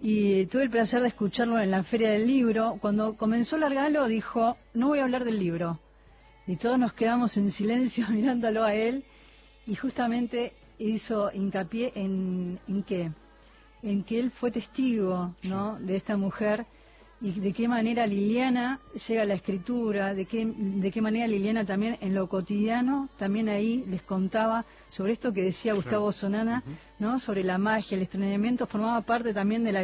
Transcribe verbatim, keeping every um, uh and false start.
y tuve el placer de escucharlo en la Feria del Libro. Cuando comenzó Largalo dijo, no voy a hablar del libro, y todos nos quedamos en silencio mirándolo a él, y justamente hizo hincapié en, ¿en qué? En que él fue testigo, ¿no?, de esta mujer, y de qué manera Liliana llega a la escritura, de qué, de qué manera Liliana también en lo cotidiano, también ahí les contaba sobre esto que decía Gustavo Sonana, ¿no?, sobre la magia, el extrañamiento, formaba parte también de la